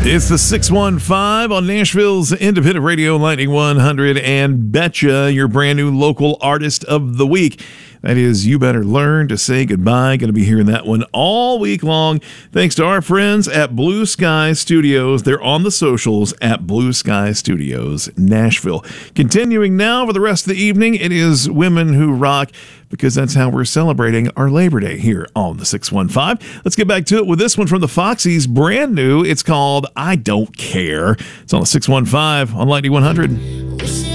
It's the 615 on Nashville's Independent Radio Lightning 100 and Betcha, your brand new local artist of the week. That is You Better Learn to Say Goodbye. Going to be hearing that one all week long. Thanks to our friends at Blue Sky Studios. They're on the socials at Blue Sky Studios, Nashville. Continuing now for the rest of the evening, it is Women Who Rock, because that's how we're celebrating our Labor Day here on the 615. Let's get back to it with this one from the Foxies, brand new. It's called I Don't Care. It's on the 615 on Lightning 100.